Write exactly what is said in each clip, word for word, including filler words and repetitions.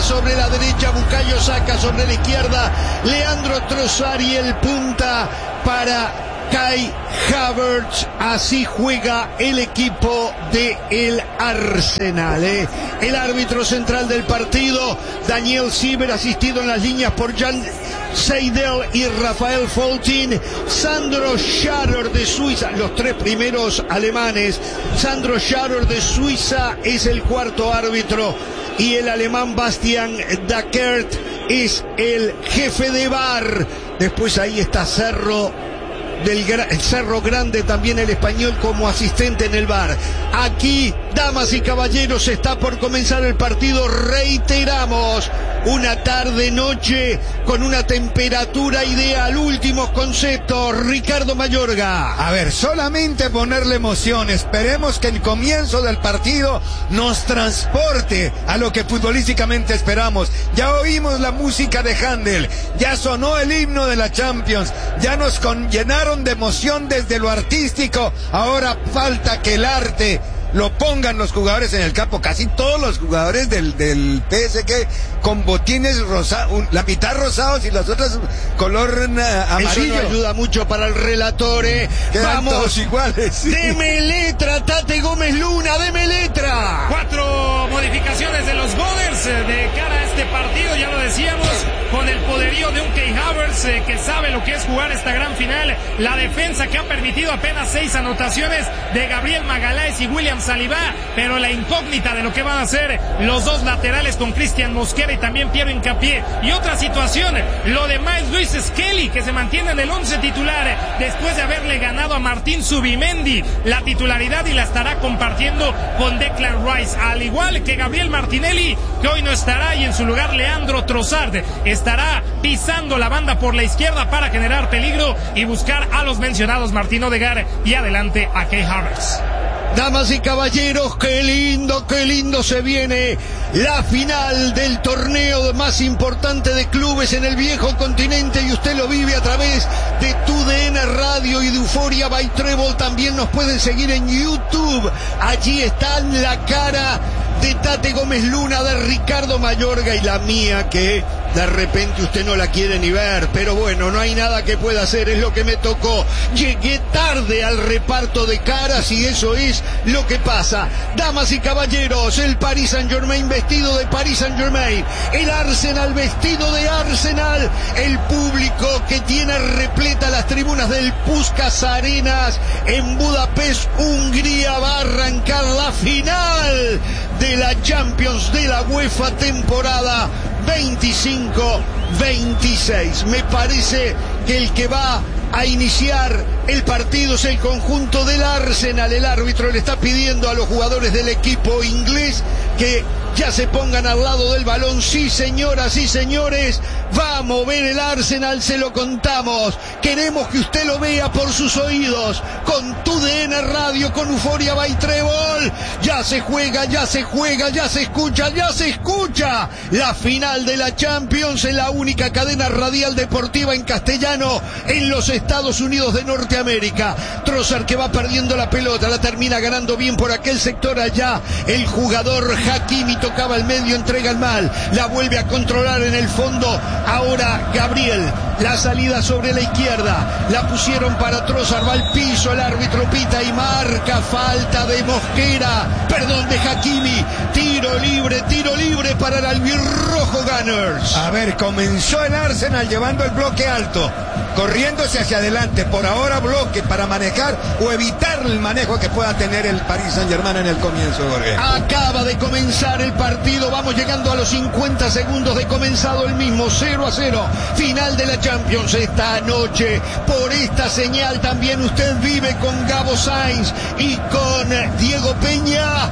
sobre la derecha, Bukayo Saka sobre la izquierda, Leandro Trossard y el punta para Kai Havertz. Así juega el equipo de el Arsenal, ¿eh? El árbitro central del partido, Daniel Sieber, asistido en las líneas por Jan Seidel y Rafael Foltin. Sandro Scharer de Suiza, los tres primeros alemanes. Sandro Scharer de Suiza es el cuarto árbitro y el alemán Bastian Dackert es el jefe de V A R. Después ahí está Cerro del Gra- Cerro Grande, también el español como asistente en el V A R. Aquí, damas y caballeros, está por comenzar el partido. Reiteramos, una tarde-noche con una temperatura ideal. Últimos conceptos, Ricardo Mayorga. A ver, solamente ponerle emoción. Esperemos que el comienzo del partido nos transporte a lo que futbolísticamente esperamos. Ya oímos la música de Händel, ya sonó el himno de la Champions, ya nos con- llenaron de emoción desde lo artístico. Ahora falta que el arte lo pongan los jugadores en el campo. Casi todos los jugadores del, del P S G con botines rosados, la mitad rosados y las otras color uh, amarillo. Eso no ayuda mucho para el relator, ¿eh? Quedan Vamos, todos iguales. Sí. Deme letra, Tate Gómez Luna, deme letra. Cuatro modificaciones de los Gothers eh, de cara a este partido, ya lo decíamos, con el poderío de un Kai Havertz eh, que sabe lo que es jugar esta gran final. La defensa que ha permitido apenas seis anotaciones de Gabriel Magalhães y William Saliba, pero la incógnita de lo que van a hacer los dos laterales con Cristian Mosquera y también Piero Hincapié. Y otra situación, lo de Miles Luis Skelly, que se mantiene en el once titular después de haberle ganado a Martín Zubimendi la titularidad y la estará compartiendo con Declan Rice, al igual que Gabriel Martinelli, que hoy no estará, y en su lugar Leandro Trossard estará pisando la banda por la izquierda para generar peligro y buscar a los mencionados Martín Odegaard y adelante a Kai Havertz. Damas y caballeros, qué lindo, qué lindo se viene la final del torneo más importante de clubes en el viejo continente, y usted lo vive a través de Tu D N Radio y de Euphoria by Treble. También nos pueden seguir en YouTube. Allí está la cara de Tate Gómez Luna, de Ricardo Mayorga y la mía, que de repente usted no la quiere ni ver, pero bueno, no hay nada que pueda hacer, es lo que me tocó. Llegué tarde al reparto de caras y eso es lo que pasa. Damas y caballeros, el Paris Saint-Germain vestido de Paris Saint-Germain, el Arsenal vestido de Arsenal, el público que tiene repleta las tribunas del Puskás Arenas en Budapest, Hungría. Va a arrancar la final de la Champions de la UEFA temporada veinticinco veintiséis. Me parece que el que va a iniciar el partido es el conjunto del Arsenal. El árbitro le está pidiendo a los jugadores del equipo inglés que ya se pongan al lado del balón. Sí, señoras, sí, señores, va a mover el Arsenal, se lo contamos. Queremos que usted lo vea por sus oídos, con Tu D N Radio, con Euphoria by Treble. Ya se juega, ya se juega, ya se escucha, ya se escucha. La final de la Champions en la única cadena radial deportiva en castellano en los Estados Unidos de Norteamérica. Trossard, que va perdiendo la pelota, la termina ganando bien por aquel sector allá. El jugador Hakimi tocaba el medio, entrega el mal, la vuelve a controlar en el fondo. Ahora Gabriel, la salida sobre la izquierda, la pusieron para Trossard, va al piso, el árbitro pita y marca falta de Mosquera, perdón, de Hakimi. Tiro libre, tiro libre para el albirrojo Gunners. A ver, comenzó el Arsenal llevando el bloque alto, corriéndose hacia adelante, por ahora bloque para manejar o evitar el manejo que pueda tener el Paris Saint-Germain en el comienzo, Jorge. Acaba de comenzar el partido, vamos llegando a los cincuenta segundos de comenzado el mismo, cero a cero, final de la Champions esta noche. Por esta señal también usted vive con Gabo Sainz y con Diego Peña.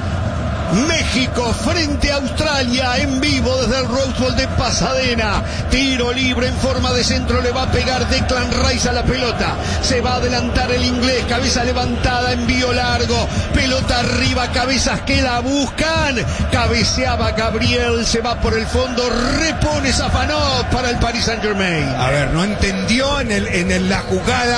México frente a Australia en vivo desde el Rose Bowl de Pasadena. Tiro libre en forma de centro, le va a pegar Declan Rice a la pelota. Se va a adelantar el inglés, cabeza levantada, envío largo, pelota arriba, cabezas que la buscan. Cabeceaba Gabriel, se va por el fondo, repone Safanov para el Paris Saint-Germain. A ver, no entendió en, el, en el, la jugada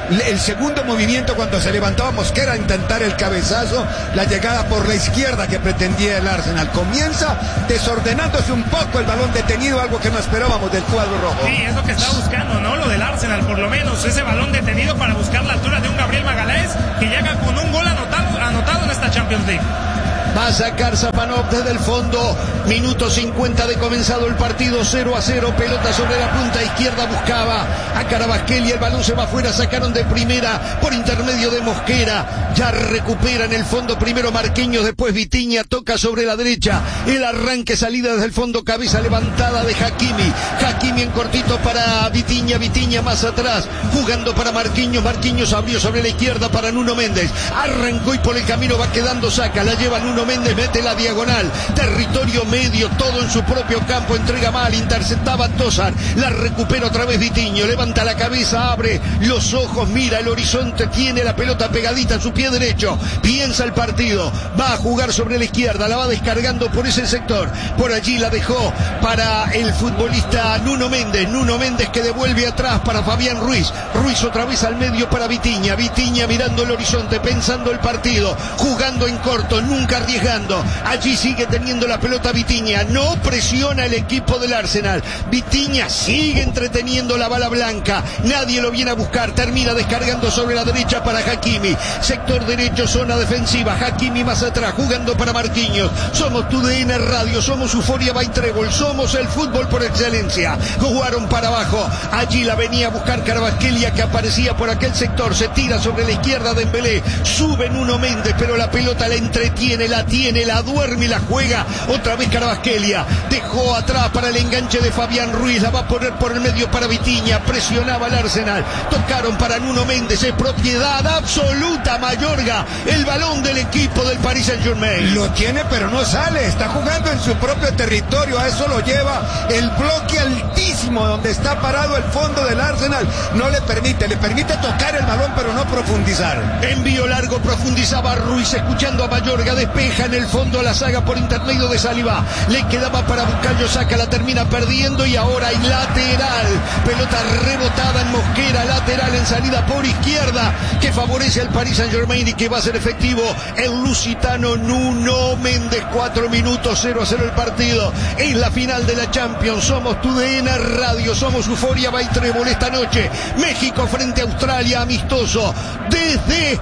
el segundo movimiento cuando se levantaba Mosquera a intentar el cabezazo, la llegada por la izquierda que pretendía el Arsenal. Comienza desordenándose un poco el balón detenido, algo que no esperábamos del cuadro rojo. Sí, es lo que está buscando, ¿no? Lo del Arsenal, por lo menos, ese balón detenido para buscar la altura de un Gabriel Magalhães que llega con un gol anotado, anotado en esta Champions League. Va a sacar Zapanov desde el fondo. Minuto cincuenta de comenzado el partido, cero a cero. Pelota sobre la punta izquierda, buscaba a Carabasquel y el balón se va afuera. Sacaron de primera por intermedio de Mosquera. Ya recupera en el fondo primero Marquinhos, después Vitinha. Toca sobre la derecha. El arranque, salida desde el fondo, cabeza levantada de Hakimi. Hakimi en cortito para Vitinha. Vitinha más atrás, jugando para Marquinhos. Marquinhos abrió sobre la izquierda para Nuno Méndez. Arrancó y por el camino va quedando Saka. La lleva Nuno Méndez, mete la diagonal, territorio medio, todo en su propio campo, entrega mal, interceptaba Tosar, la recupera otra vez Vitinho, levanta la cabeza, abre los ojos, mira el horizonte, tiene la pelota pegadita en su pie derecho, piensa el partido, va a jugar sobre la izquierda, la va descargando por ese sector, por allí la dejó para el futbolista Nuno Méndez, Nuno Méndez que devuelve atrás para Fabián Ruiz, Ruiz otra vez al medio para Vitinha, Vitinha mirando el horizonte, pensando el partido, jugando en corto, nunca arriesgando, allí sigue teniendo la pelota Vitinha, no presiona el equipo del Arsenal, Vitinha sigue entreteniendo la bala blanca, nadie lo viene a buscar, termina descargando sobre la derecha para Hakimi, sector derecho, zona defensiva, Hakimi más atrás, jugando para Marquinhos, somos tu D N Radio, somos Euforia by Trébol, somos el fútbol por excelencia, jugaron para abajo, allí la venía a buscar Carabasquelia que aparecía por aquel sector, se tira sobre la izquierda de Dembélé, sube Nuno Méndez, pero la pelota la entretiene, la tiene, la duerme y la juega otra vez Carabasquelia, dejó atrás para el enganche de Fabián Ruiz, la va a poner por el medio para Vitinha, presionaba al Arsenal, tocaron para Nuno Méndez, es propiedad absoluta Mayorga, el balón del equipo del Paris Saint-Germain. Lo tiene pero no sale, está jugando en su propio territorio, a eso lo lleva el bloque altísimo donde está parado el fondo del Arsenal, no le permite, le permite tocar el balón pero no profundizar. Envío largo, profundizaba Ruiz, escuchando a Mayorga, despeja en el fondo a la saga por intermedio de Saliba, le quedaba para Bukayo Saka, la termina perdiendo y ahora hay lateral, pelota rebotada en Mosquera, lateral en salida por izquierda que favorece al Paris Saint-Germain y que va a ser efectivo el lusitano Nuno Méndez. Cuatro minutos, cero a cero el partido, es la final de la Champions, somos tu D N Radio, somos Euforia by Trébol esta noche, México frente a Australia, amistoso desde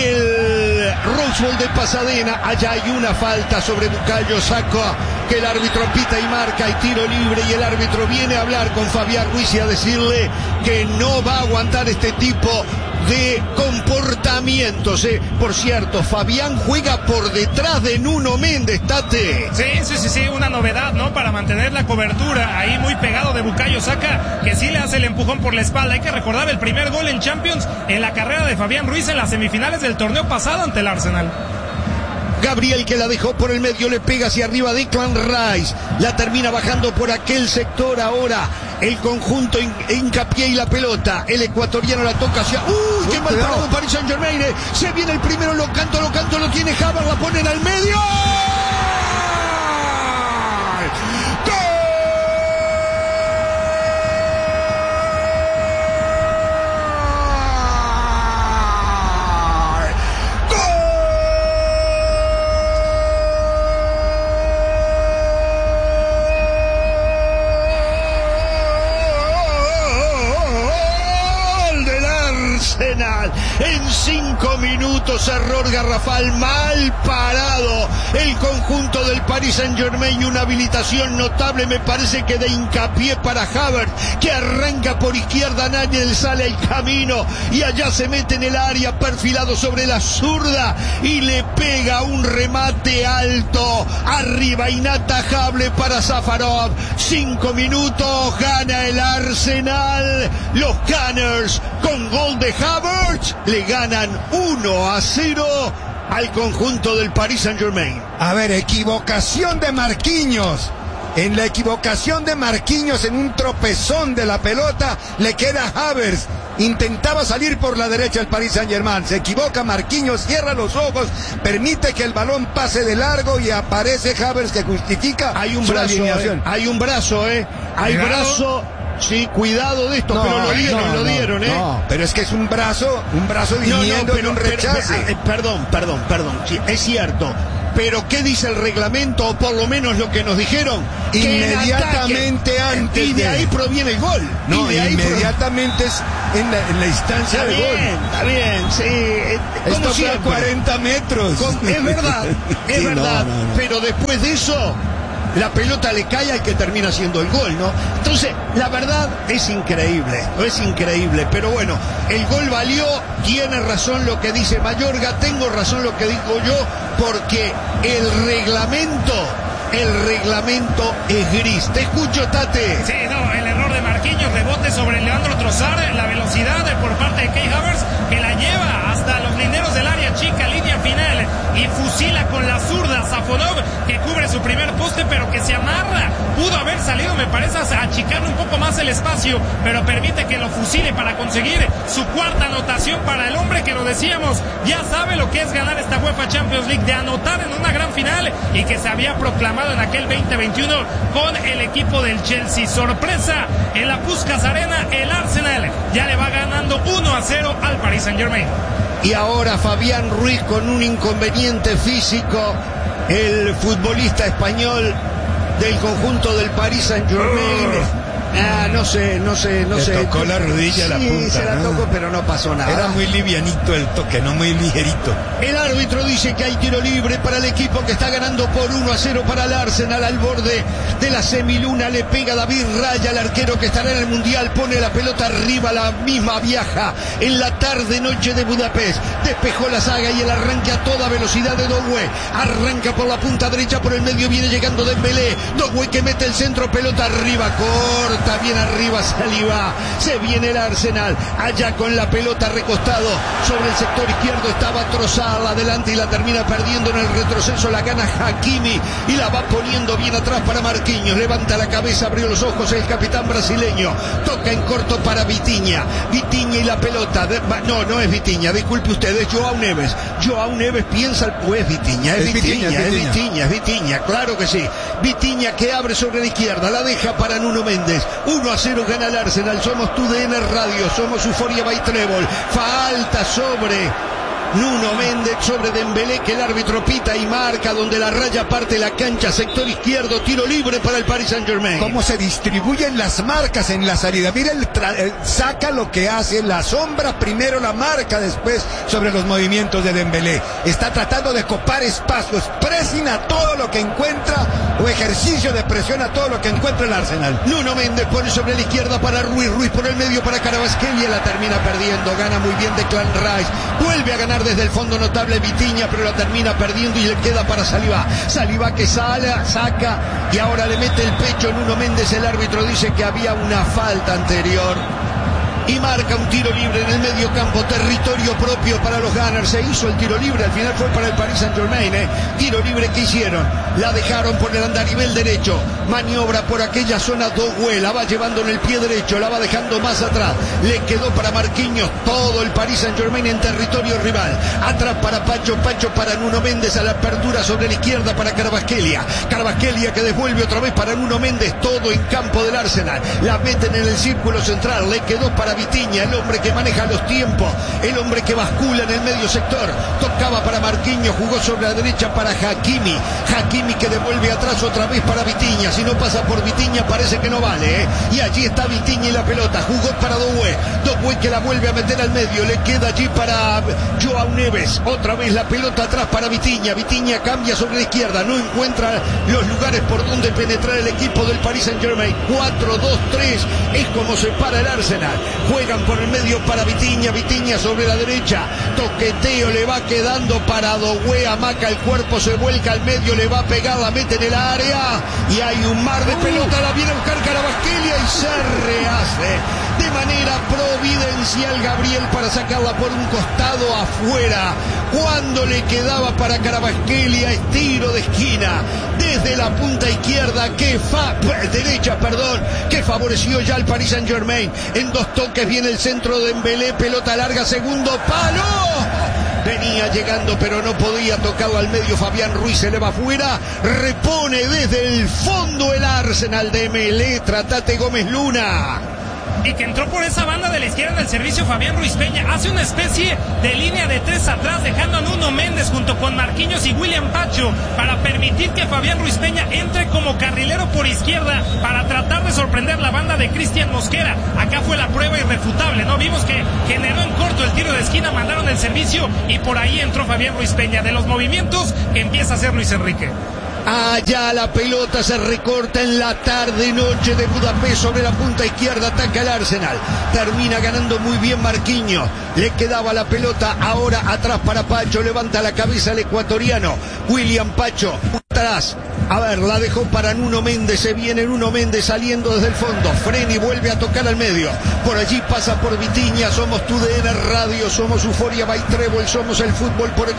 el Rose Bowl de Pasadena. Allá hay una falta sobre Bukayo Saka que el árbitro pita y marca, y tiro libre, y el árbitro viene a hablar con Fabián Ruiz y a decirle que no va a aguantar este tipo de comportamientos, eh. Por cierto, Fabián juega por detrás de Nuno Méndez, Tate. Sí, sí, sí, sí, una novedad, ¿no? Para mantener la cobertura ahí muy pegado de Bukayo Saka, que sí le hace el empujón por la espalda. Hay que recordar el primer gol en Champions en la carrera de Fabián Ruiz en las semifinales del torneo pasado ante el Arsenal. Gabriel que la dejó por el medio, le pega hacia arriba Declan Rice, la termina bajando por aquel sector ahora el conjunto hincapié y la pelota, el ecuatoriano la toca hacia... ¡Uy! ¡Qué mal parado Paris Saint-Germain! Eh. Se viene el primero, lo canto, lo canto, lo tiene Havertz, la ponen al medio. En cinco minutos, error garrafal, mal parado el conjunto del Paris Saint-Germain, y una habilitación notable, me parece que de hincapié para Havertz, que arranca por izquierda, nadie sale al camino y allá se mete en el área, perfilado sobre la zurda y le pega un remate alto arriba, inatajable para Zafarov. Cinco minutos, gana el Arsenal, los Gunners con gol de Havertz le ganan uno a cero al conjunto del Paris Saint-Germain. A ver, equivocación de Marquinhos. En la equivocación de Marquinhos, en un tropezón de la pelota, le queda Havertz. Intentaba salir por la derecha el Paris Saint-Germain. Se equivoca Marquinhos, cierra los ojos, permite que el balón pase de largo y aparece Havertz que justifica hay un su brazo, alineación. Eh. Hay un brazo, ¿eh? Hay Cuidado. brazo sí, cuidado de esto, No, pero lo dieron, no, lo no, dieron, ¿eh? No, pero es que es un brazo, un brazo No, no, viniendo en un pero- rechace. pero- eh, perdón, perdón, perdón, sí, es cierto. Pero ¿qué dice el reglamento? O por lo menos lo que nos dijeron. Que en Inmediatamente ataque, antes y de de- ahí proviene el gol. No, y de ahí pro- inmediatamente es en la, en la instancia Está de bien, gol. está bien, sí. eh, Como Esto fue a siempre. cuarenta metros. Con- es verdad, es Sí, no, verdad. no, no. Pero después de eso, la pelota le cae al que termina haciendo el gol, ¿no? Entonces, la verdad es increíble, es increíble. Pero bueno, el gol valió, tiene razón lo que dice Mayorga, tengo razón lo que digo yo, porque el reglamento, el reglamento es gris. Te escucho, Tate. Sí, no, el error de Marquinhos, rebote sobre Leandro Trossard, la velocidad por parte de Kai Havertz, que la lleva hasta los linderos del área chica, línea final, y fusila con la zurda Safonov, que cubre su primer poste, pero que se amarra. Pudo haber salido, me parece, a achicarle un poco más el espacio, pero permite que lo fusile para conseguir su cuarta anotación para el hombre que lo decíamos, ya sabe lo que es ganar esta UEFA Champions League, de anotar en una gran final, y que se había proclamado en aquel veinte veintiuno con el equipo del Chelsea. Sorpresa en la Puskás Arena, el Arsenal ya le va ganando uno a cero al Paris Saint-Germain. Y ahora Fabián Ruiz con un inconveniente físico, el futbolista español del conjunto del Paris Saint-Germain. Ah, no sé, no sé, no Le sé. tocó la rodilla a la Sí, punta, se la ¿no? tocó, pero no pasó nada. Era muy livianito el toque, no muy ligerito. El árbitro dice que hay tiro libre para el equipo que está ganando por uno a cero para el Arsenal al borde de la semiluna. Le pega David Raya, el arquero que estará en el Mundial, pone la pelota arriba, la misma viaja en la tarde-noche de Budapest. Despejó la saga y el arranque a toda velocidad de Doué. Arranca por la punta derecha, por el medio viene llegando Dembélé. Doué que mete el centro, pelota arriba, corta bien arriba Saliba. Se viene el Arsenal, allá con la pelota recostado sobre el sector izquierdo estaba Trossard adelante y la termina perdiendo en el retroceso, la gana Hakimi y la va poniendo bien atrás para Marquinhos. Levanta la cabeza, abrió los ojos el capitán brasileño, toca en corto para Vitinha, Vitinha y la pelota de, no, no es Vitinha, disculpe usted, es Joao Neves. Joao Neves piensa, o es Vitinha, es, Es Vitinha, Vitinha, es Vitinha. Vitinha, es Vitinha, claro que sí. Vitinha que abre sobre la izquierda, la deja para Nuno Méndez. uno a cero gana el Arsenal. Somos tu D N Radio, somos Euforia by Trébol. Falta sobre Nuno Méndez, sobre Dembélé, que el árbitro pita y marca donde la raya parte la cancha, sector izquierdo, tiro libre para el Paris Saint-Germain. Cómo se distribuyen las marcas en la salida. Mira, el tra- el saca lo que hace, la sombra primero, la marca después sobre los movimientos de Dembélé. Está tratando de copar espacios, pressing a todo lo que encuentra, o ejercicio de presión a todo lo que encuentra el Arsenal. Nuno Méndez pone sobre la izquierda para Ruiz, Ruiz por el medio para Carabasquelia, la termina perdiendo, gana muy bien Declan Rice, vuelve a ganar desde el fondo notable Vitinha, pero la termina perdiendo y le queda para Saliba. Saliba que sale, saca y ahora le mete el pecho Nuno Méndez. El árbitro dice que había una falta anterior y marca un tiro libre en el medio campo, territorio propio para los Gunners. Se hizo el tiro libre, al final fue para el Paris Saint-Germain, ¿eh? Tiro libre que hicieron, la dejaron por el andarivel derecho, maniobra por aquella zona Doué, la va llevando en el pie derecho, la va dejando más atrás, le quedó para Marquinhos, todo el Paris Saint-Germain en territorio rival, atrás para Pacho, Pacho para Nuno Méndez, a la apertura sobre la izquierda para Carabasquelia, Carabasquelia que devuelve otra vez para Nuno Méndez, todo en campo del Arsenal, la meten en el círculo central, le quedó para Vitinha, el hombre que maneja los tiempos, el hombre que bascula en el medio sector, tocaba para Marquinhos, jugó sobre la derecha para Hakimi, Hakimi que devuelve atrás otra vez para Vitinha, si no pasa por Vitinha parece que no vale, ¿eh? Y allí está Vitinha y la pelota, jugó para Doué, Doué que la vuelve a meter al medio, le queda allí para Joao Neves, otra vez la pelota atrás para Vitinha, Vitinha cambia sobre la izquierda, no encuentra los lugares por donde penetrar el equipo del Paris Saint-Germain, cuatro dos tres es como se para el Arsenal, juegan por el medio para Vitinha, Vitinha sobre la derecha, toqueteo le va quedando para Doué, amaca el cuerpo, se vuelca al medio, le va a pegar, la mete en el área y hay un mar de pelota, la viene a buscar Carabasquelia y se rehace de manera providencial Gabriel para sacarla por un costado afuera, cuando le quedaba para Carabasquelia, estiro de esquina desde la punta izquierda que fa, derecha, perdón, que favoreció ya al Paris Saint-Germain. En dos toques viene el centro de Dembélé, pelota larga, segundo palo. venía llegando pero no podía, tocado al medio Fabián Ruiz, se le va afuera, repone desde el fondo el Arsenal de Meletra, Tate Gómez Luna. Y que entró por esa banda de la izquierda del servicio Fabián Ruiz Peña, hace una especie de línea de tres atrás, dejando a Nuno Méndez junto con Marquinhos y William Pacho para permitir que Fabián Ruiz Peña entre como carrilero por izquierda para tratar de sorprender la banda de Cristian Mosquera. Acá fue la prueba irrefutable, ¿no? Vimos que generó en corto el tiro de esquina, mandaron el servicio y por ahí entró Fabián Ruiz Peña. De los movimientos que empieza a hacer Luis Enrique. Allá la pelota se recorta en la tarde-noche de Budapest, sobre la punta izquierda ataca el Arsenal, termina ganando muy bien Marquinhos, le quedaba la pelota ahora atrás para Pacho, levanta la cabeza el ecuatoriano, William Pacho, atrás, a ver, la dejó para Nuno Méndez, se viene Nuno Méndez saliendo desde el fondo, frena y vuelve a tocar al medio, por allí pasa por Vitinha, somos tu D N Radio, somos Euforia by Trébol, somos el fútbol por